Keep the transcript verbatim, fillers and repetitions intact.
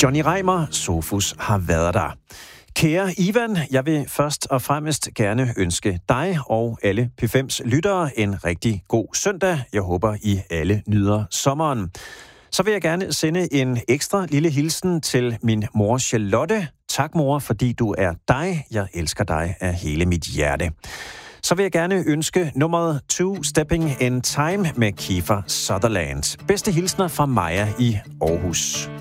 Johnny Reimer, Sofus, har været der. Kære Ivan, jeg vil først og fremmest gerne ønske dig og alle P fem's lyttere en rigtig god søndag. Jeg håber, I alle nyder sommeren. Så vil jeg gerne sende en ekstra lille hilsen til min mor Charlotte. Tak, mor, fordi du er dig. Jeg elsker dig af hele mit hjerte. Så vil jeg gerne ønske nummeret Two Stepping in Time med Kiefer Sutherland. Bedste hilsner fra Maja i Aarhus.